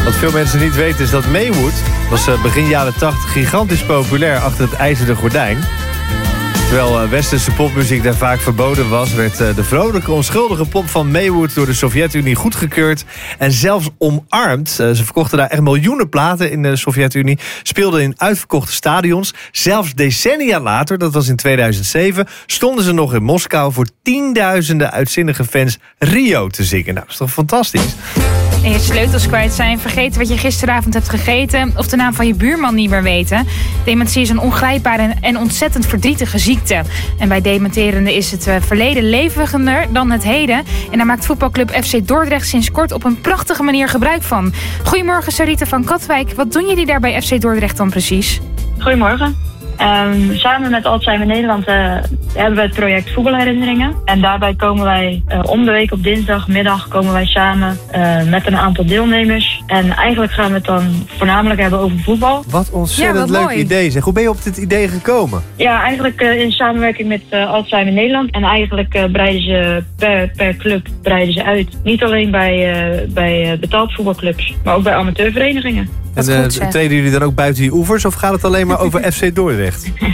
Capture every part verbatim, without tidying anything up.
Wat veel mensen niet weten is dat Maywood was uh, begin jaren tachtig gigantisch populair achter het ijzeren gordijn. Terwijl uh, westerse popmuziek daar vaak verboden was, werd uh, de vrolijke, onschuldige pop van Maywood door de Sovjet-Unie goedgekeurd en zelfs omarmd. Uh, ze verkochten daar echt miljoenen platen in de Sovjet-Unie, speelden in uitverkochte stadions. Zelfs decennia later, dat was in tweeduizend zeven, stonden ze nog in Moskou voor tienduizenden uitzinnige fans Rio te zingen. Nou, dat is toch fantastisch? En je sleutels kwijt zijn, vergeten wat je gisteravond hebt gegeten of de naam van je buurman niet meer weten. Dementie is een ongrijpbare en ontzettend verdrietige ziekte. En bij dementerende is het verleden levendiger dan het heden. En daar maakt voetbalclub F C Dordrecht sinds kort op een prachtige manier gebruik van. Goedemorgen, Sarita van Katwijk. Wat doen jullie daar bij F C Dordrecht dan precies? Goedemorgen. Um, samen met Alzheimer Nederland uh, hebben we het project Voetbalherinneringen. En daarbij komen wij uh, om de week op dinsdagmiddag komen wij samen uh, met een aantal deelnemers. En eigenlijk gaan we het dan voornamelijk hebben over voetbal. Wat ontzettend ja, wat leuk mooi. idee zeg. Hoe ben je op dit idee gekomen? Ja, eigenlijk uh, in samenwerking met uh, Alzheimer Nederland. En eigenlijk uh, breiden ze per, per club breiden ze uit. Niet alleen bij, uh, bij uh, betaald voetbalclubs, maar ook bij amateurverenigingen. En uh, treden jullie dan ook buiten die oevers of gaat het alleen maar over F C Dordrecht? uh,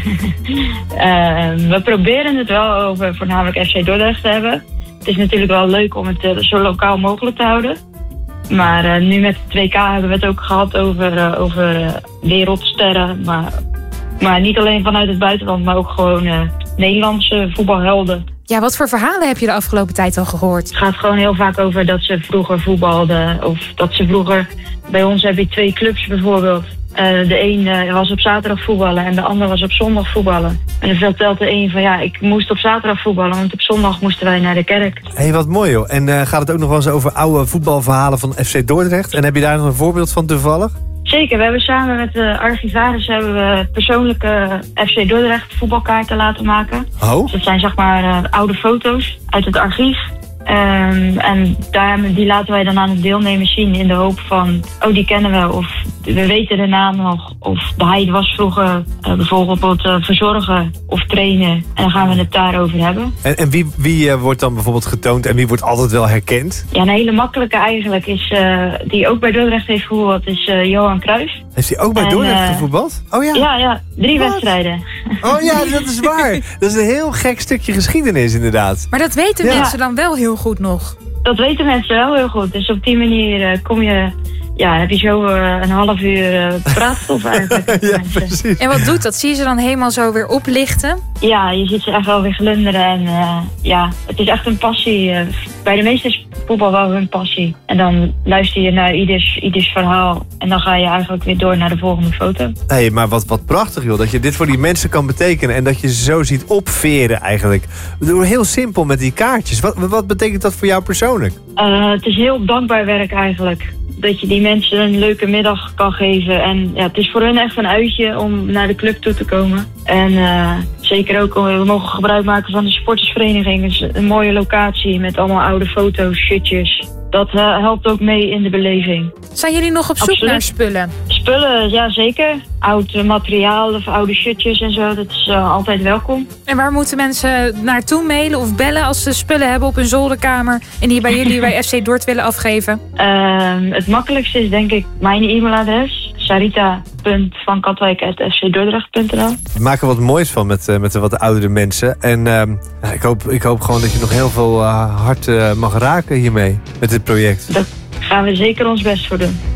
we proberen het wel over voornamelijk F C Dordrecht te hebben. Het is natuurlijk wel leuk om het uh, zo lokaal mogelijk te houden. Maar uh, nu met het W K hebben we het ook gehad over, uh, over uh, wereldsterren. Maar, maar niet alleen vanuit het buitenland, maar ook gewoon uh, Nederlandse voetbalhelden. Ja, wat voor verhalen heb je de afgelopen tijd al gehoord? Het gaat gewoon heel vaak over dat ze vroeger voetbalden. Of dat ze vroeger... Bij ons heb je twee clubs bijvoorbeeld. Uh, de een uh, was op zaterdag voetballen en de ander was op zondag voetballen. En dan vertelt de een van ja, ik moest op zaterdag voetballen, want op zondag moesten wij naar de kerk. Hé, hey, wat mooi joh. En uh, gaat het ook nog wel eens over oude voetbalverhalen van F C Dordrecht? En heb je daar nog een voorbeeld van toevallig? Zeker, we hebben samen met de archivaris hebben we persoonlijke F C Dordrecht voetbalkaarten laten maken. Oh? Dus dat zijn zeg maar uh, oude foto's uit het archief. Um, en daar, die laten wij dan aan de deelnemers zien in de hoop van... oh, die kennen we, of we weten de naam nog. Of hij was vroeger uh, bijvoorbeeld uh, verzorgen of trainen. En dan gaan we het daarover hebben. En, en wie, wie uh, wordt dan bijvoorbeeld getoond en wie wordt altijd wel herkend? Ja, een hele makkelijke eigenlijk is... Uh, die ook bij Dordrecht heeft gevoetbald, is uh, Johan Cruijff. Heeft hij ook bij en, Dordrecht uh, gevoetbald? Oh ja? Ja, ja. Drie Wat? wedstrijden. Oh ja, dat is waar. Dat is een heel gek stukje geschiedenis inderdaad. Maar dat weten ja. mensen dan wel heel goed nog. Dat weten mensen wel heel goed. Dus op die manier uh, kom je... Ja, heb je zo uh, een half uur uh, praatstof eigenlijk. Ja, precies. En wat doet dat? Zie je ze dan helemaal zo weer oplichten? Ja, je ziet ze echt wel weer glunderen. En uh, ja, het is echt een passie. Uh, bij de meeste is voetbal wel hun passie. En dan luister je naar ieders, ieders verhaal. En dan ga je eigenlijk weer door naar de volgende foto. Hé, hey, maar wat, wat prachtig joh. Dat je dit voor die mensen kan betekenen. En dat je ze zo ziet opveren eigenlijk. Door heel simpel met die kaartjes. Wat, wat betekent dat voor jou persoonlijk? Uh, het is heel dankbaar werk eigenlijk. Dat je die mensen een leuke middag kan geven. En ja, het is voor hun echt een uitje om naar de club toe te komen. En uh, zeker ook, we mogen gebruik maken van de sportersvereniging. Dus een mooie locatie met allemaal oude foto's, shirtjes. Dat uh, helpt ook mee in de beleving. Zijn jullie nog op zoek Absoluut. naar spullen? Spullen, ja zeker. Oud materiaal of oude shirtjes en zo, dat is uh, altijd welkom. En waar moeten mensen naartoe mailen of bellen als ze spullen hebben op hun zolderkamer en die bij jullie bij F C Dort willen afgeven? Uh, het makkelijkste is denk ik mijn e-mailadres. sarita punt van katwijk apenstaartje f c dordrecht punt n l. We maken wat moois van met, uh, met de wat oudere mensen. En uh, ja, ik, hoop, ik hoop gewoon dat je nog heel veel uh, hart uh, mag raken hiermee, met dit project. Daar gaan we zeker ons best voor doen.